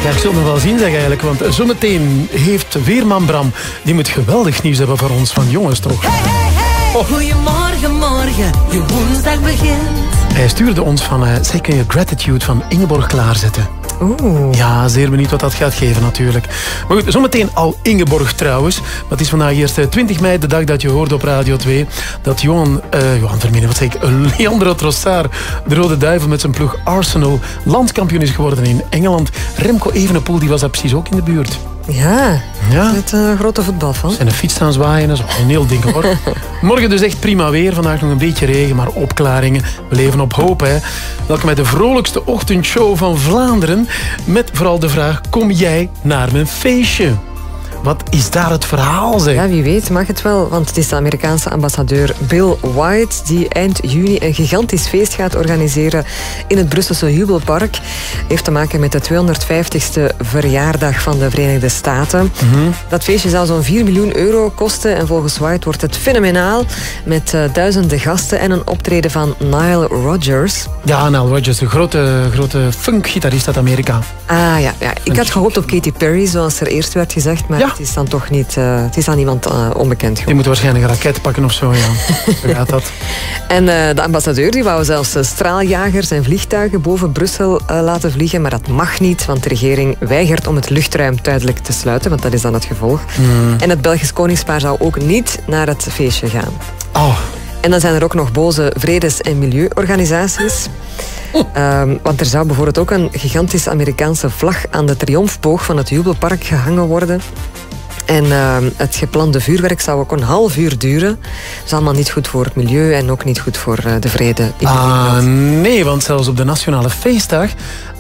Ja, ik zul nog wel zien, zeg eigenlijk. Want zometeen heeft weerman Bram... die moet geweldig nieuws hebben voor ons. Van jongens, toch? Hey. Goedemorgen, morgen. Je woensdag begint. Hij stuurde ons van... Zij kun je Gratitude van Ingeborg klaarzetten. Oeh. Ja, zeer benieuwd wat dat gaat geven natuurlijk. Maar goed, zometeen al Ingeborg trouwens. Maar het is vandaag eerst 20 mei, de dag dat je hoorde op Radio 2... dat Johan Verminen, wat zeg ik, Leandro Trossard, de Rode Duivel met zijn ploeg Arsenal, landskampioen is geworden in Engeland. Remco Evenepoel, die was daar precies ook in de buurt. Ja, Ja. met een grote voetbalfan. En een fiets staan zwaaien, dat is wel een heel ding hoor. Morgen dus echt prima weer. Vandaag nog een beetje regen, maar opklaringen. We leven op hoop, hè. Welkom bij de vrolijkste ochtendshow van Vlaanderen. Met vooral de vraag, kom jij naar mijn feestje? Wat is daar het verhaal, zeg? Ja, wie weet mag het wel, want het is de Amerikaanse ambassadeur Bill White die eind juni een gigantisch feest gaat organiseren in het Brusselse Jubelpark. Heeft te maken met de 250ste verjaardag van de Verenigde Staten. Dat feestje zou zo'n 4 miljoen euro kosten en volgens White wordt het fenomenaal met duizenden gasten en een optreden van Nile Rodgers. Ja, Nile Rodgers, de grote funkgitarist uit Amerika. Ah ja, ik had gehoopt op Katy Perry, zoals er eerst werd gezegd, maar Ja. het is dan toch niet, het is aan iemand onbekend Die geworden. moet waarschijnlijk een raket pakken of zo, ja. Zo gaat dat. En de ambassadeur die wou zelfs straaljagers en vliegtuigen boven Brussel laten vliegen, maar dat mag niet, want de regering weigert om het luchtruim tijdelijk te sluiten, want dat is dan het gevolg. En het Belgisch koningspaar zou ook niet naar het feestje gaan. Oh, En dan zijn er ook nog boze vredes- en milieuorganisaties. Want er zou bijvoorbeeld ook een gigantische Amerikaanse vlag aan de triomfboog van het Jubelpark gehangen worden. En het geplande vuurwerk zou ook een half uur duren. Dat is allemaal niet goed voor het milieu en ook niet goed voor de vrede in de wereld. nee, want zelfs op de Nationale Feestdag